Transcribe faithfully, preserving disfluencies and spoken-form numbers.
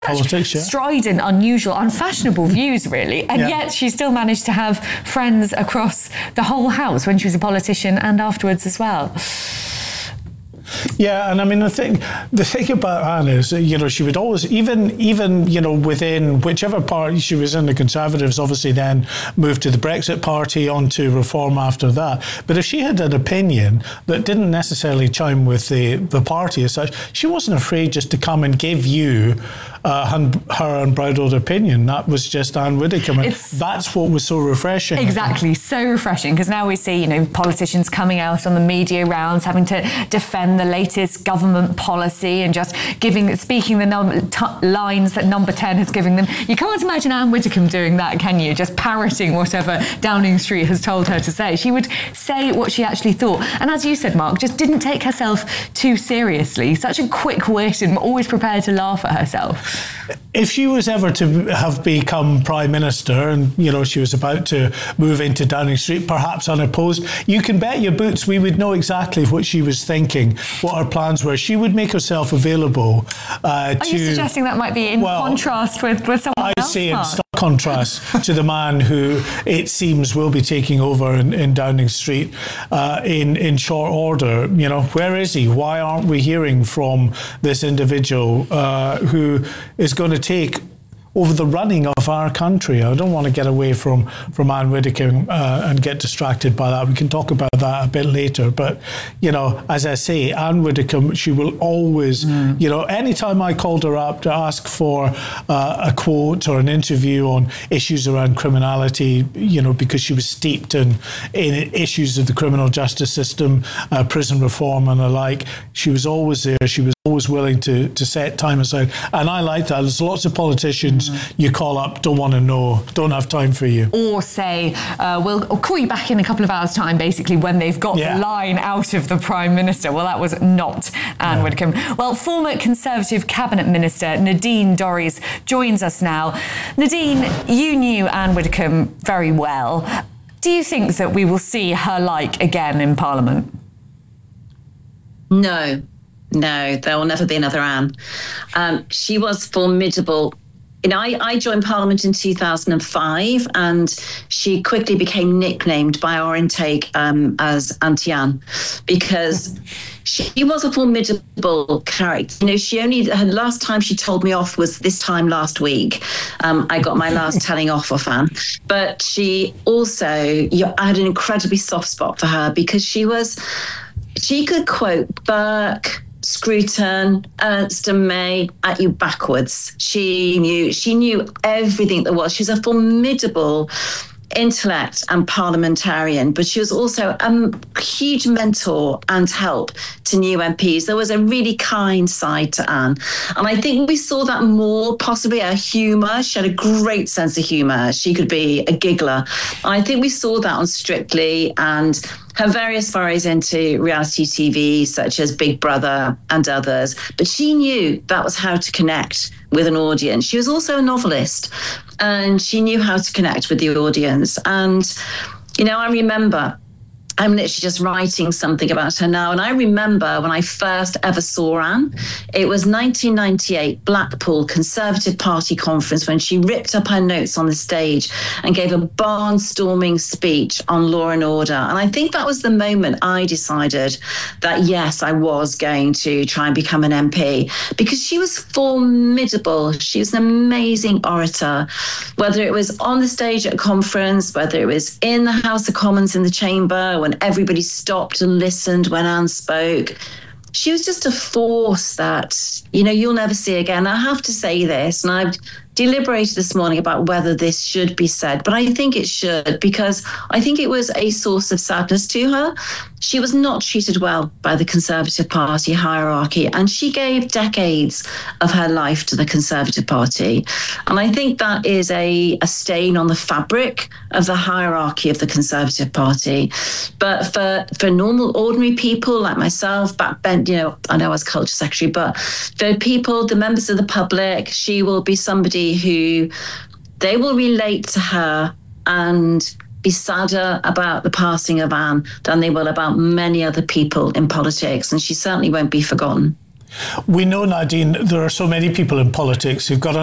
politics, yeah. Strident, unusual, unfashionable views, really. And yeah. yet she still managed to have friends across the whole house when she was a politician and afterwards as well. Yeah, and I mean the thing, the thing about Anne is, you know, she would always, even, even, you know, within whichever party she was in, the Conservatives obviously then moved to the Brexit Party, onto Reform after that. But if she had an opinion that didn't necessarily chime with the the party as such, she wasn't afraid just to come and give you uh, her unbridled opinion. That was just Anne Widdecombe. And that's what was so refreshing. Exactly, so refreshing, because now we see, you know, politicians coming out on the media rounds, having to defend the latest government policy and just giving, speaking the num- t- lines that Number ten has given them. You can't imagine Anne Widdecombe doing that, can you? Just parroting whatever Downing Street has told her to say. She would say what she actually thought. And as you said, Mark, just didn't take herself too seriously. Such a quick wit and always prepared to laugh at herself. If she was ever to have become Prime Minister and, you know, she was about to move into Downing Street, perhaps unopposed, you can bet your boots we would know exactly what she was thinking, what her plans were. She would make herself available uh, Are to... you suggesting that might be in well, contrast with, with someone I else? I see in stark contrast to the man who, it seems, will be taking over in, in Downing Street uh, in, in short order. You know, where is he? Why aren't we hearing from this individual uh, who is going to take over the running of our country? I don't want to get away from, from Anne Widdecombe uh, and get distracted by that. We can talk about that a bit later. But, you know, as I say, Anne Widdecombe, she will always, mm. you know, anytime I called her up to ask for uh, a quote or an interview on issues around criminality, you know, because she was steeped in, in issues of the criminal justice system, uh, prison reform and the like, she was always there. She was always willing to, to set time aside. And I like that. There's lots of politicians you call up, don't want to know, don't have time for you. Or say, uh, we'll I'll call you back in a couple of hours' time, basically, when they've got yeah. the line out of the Prime Minister. Well, that was not Anne yeah. Widdecombe. Well, former Conservative Cabinet Minister Nadine Dorries joins us now. Nadine, you knew Anne Widdecombe very well. Do you think that we will see her like again in Parliament? No. No, there will never be another Anne. Um, she was formidable. You know, I, I joined Parliament in two thousand five, and she quickly became nicknamed by our intake um, as Auntie Anne, because she was a formidable character. You know, she only, her last time she told me off was this time last week. Um, I got my last telling off of Anne. But she also, you know, I had an incredibly soft spot for her, because she was, she could quote Burke, Scruton, Ernst and May at you backwards. She knew she knew everything there was. She's a formidable intellect and parliamentarian, but she was also a huge mentor and help to new M Ps. There was a really kind side to Anne. And I think we saw that more, possibly her humour. She had a great sense of humour. She could be a giggler. And I think we saw that on Strictly, and her various forays into reality T V, such as Big Brother and others. But she knew that was how to connect with an audience. She was also a novelist, and she knew how to connect with the audience. And, you know, I remember, I'm literally just writing something about her now. And I remember when I first ever saw Anne, it was nineteen ninety-eight, Blackpool Conservative Party conference, when she ripped up her notes on the stage and gave a barnstorming speech on law and order. And I think that was the moment I decided that, yes, I was going to try and become an M P, because she was formidable. She was an amazing orator, whether it was on the stage at a conference, whether it was in the House of Commons in the chamber, when everybody stopped and listened when Anne spoke. She was just a force that, you know, you'll never see again. I have to say this, and I've deliberated this morning about whether this should be said, but I think it should, because I think it was a source of sadness to her. She was not treated well by the Conservative Party hierarchy, and she gave decades of her life to the Conservative Party. And I think that is a, a stain on the fabric of the hierarchy of the Conservative Party. But for, for normal, ordinary people like myself, back then, you know, I know I was culture secretary, but for people, the members of the public, she will be somebody who they will relate to her and be sadder about the passing of Anne than they will about many other people in politics. And she certainly won't be forgotten. We know, Nadine, there are so many people in politics who've got